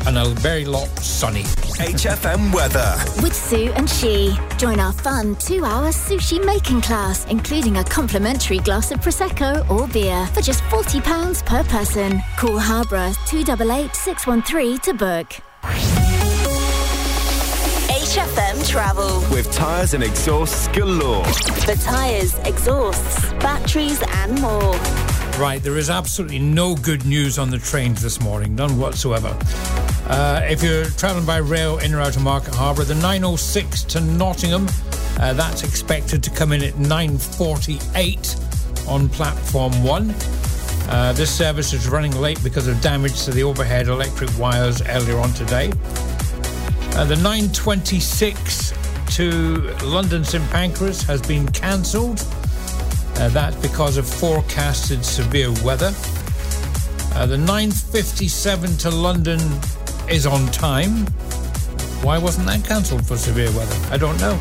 and a very lot sunny. HFM weather. With Sue and She. Join our fun 2-hour sushi making class, including a complimentary glass of Prosecco or beer for just £40 per person. Call Harborough 288 613 to book. HFM Travel. With tyres and exhausts galore. For tyres, exhausts, batteries and more. Right, there is absolutely no good news on the trains this morning, none whatsoever. If you're travelling by rail in or out of Market Harbour, the 906 to Nottingham, that's expected to come in at 9:48 on platform 1. This service is running late because of damage to the overhead electric wires earlier on today. The 9:26 to London St Pancras has been cancelled. That's because of forecasted severe weather. The 9:57 to London is on time. Why wasn't that cancelled for severe weather? I don't know.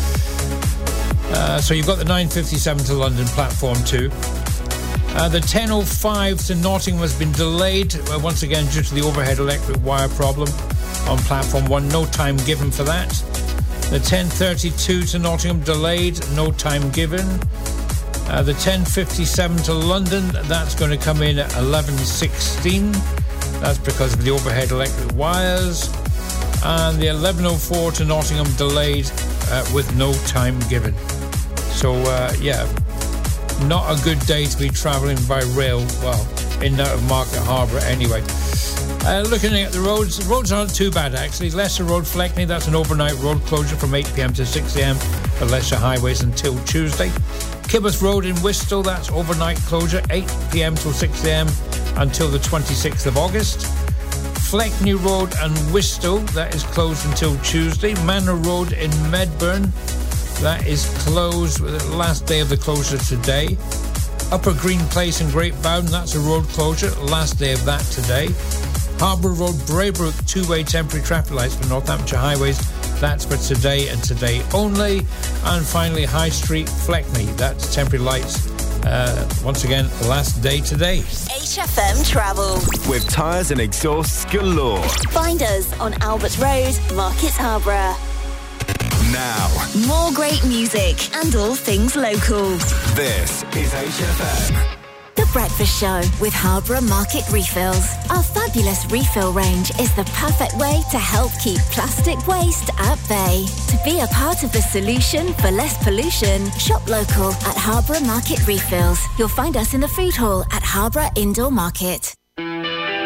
So you've got the 9:57 to London, platform 2. The 10:05 to Nottingham has been delayed, once again due to the overhead electric wire problem on platform 1. No time given for that. The 10:32 to Nottingham delayed, no time given. The 10:57 to London, that's going to come in at 11:16. That's because of the overhead electric wires. And the 11:04 to Nottingham delayed with no time given. So, not a good day to be travelling by rail, well, in and out of Market Harbour anyway. Looking at the roads aren't too bad actually. Leicester Road, Fleckney, that's an overnight road closure from 8 p.m. to 6 a.m. for Leicester Highways until Tuesday. Kibworth Road in Whistler, that's overnight closure, 8 p.m. till 6 a.m. until the 26th of August. Fleckney Road and Whistler, that is closed until Tuesday. Manor Road in Medburn, that is closed, the last day of the closure today. Upper Green Place in Great Bowden, that's a road closure, last day of that today. Harbour Road, Braybrook, two-way temporary traffic lights for Northamptonshire Highways, that's for today and today only. And finally, High Street, Fleckney, that's temporary lights, once again, last day today. HFM Travel. With tyres and exhausts galore. Find us on Albert Road, Market Harborough. Now, more great music and all things local. This is HFM. The Breakfast Show with Harborough Market Refills. Our fabulous refill range is the perfect way to help keep plastic waste at bay. To be a part of the solution for less pollution, shop local at Harborough Market Refills. You'll find us in the food hall at Harborough Indoor Market.